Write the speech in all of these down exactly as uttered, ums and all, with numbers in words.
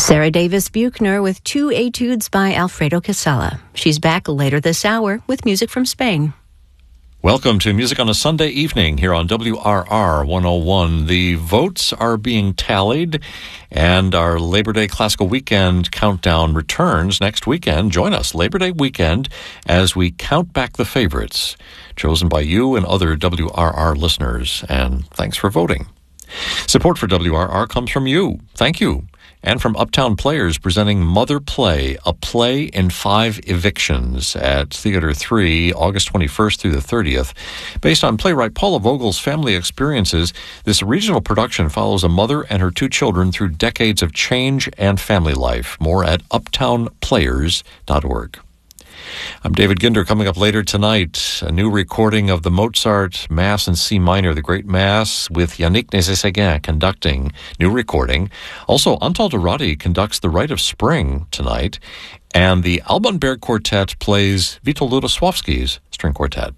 Sarah Davis Buchner with two etudes by Alfredo Casella. She's back later this hour with music from Spain. Welcome to Music on a Sunday Evening here on W R R one oh one. The votes are being tallied, and our Labor Day Classical Weekend countdown returns next weekend. Join us Labor Day weekend as we count back the favorites chosen by you and other W R R listeners. And thanks for voting. Support for W R R comes from you. Thank you. And from Uptown Players presenting Mother Play, a play in five evictions at Theater three, August twenty-first through the thirtieth. Based on playwright Paula Vogel's family experiences, this regional production follows a mother and her two children through decades of change and family life. More at uptown players dot org. I'm David Ginder. Coming up later tonight, a new recording of the Mozart Mass in C minor, the Great Mass, with Yannick Nézet-Séguin conducting. New recording. Also, Antal Dorati conducts The Rite of Spring tonight, and the Alban Berg Quartet plays Witold Lutosławski's string quartet.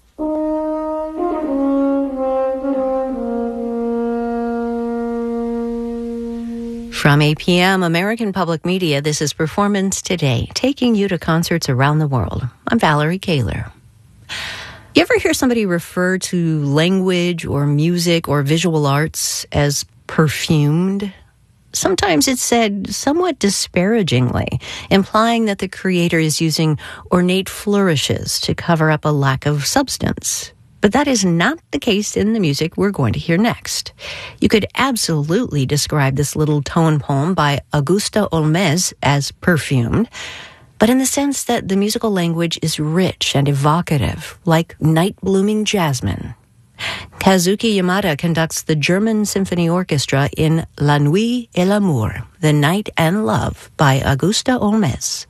From A P M, American Public Media, this is Performance Today, taking you to concerts around the world. I'm Valerie Kaler. You ever hear somebody refer to language or music or visual arts as perfumed? Sometimes it's said somewhat disparagingly, implying that the creator is using ornate flourishes to cover up a lack of substance. But that is not the case in the music we're going to hear next. You could absolutely describe this little tone poem by Augusta Olmez as perfumed, but in the sense that the musical language is rich and evocative, like night-blooming jasmine. Kazuki Yamada conducts the German Symphony Orchestra in La Nuit et l'Amour, The Night and Love by Augusta Olmez.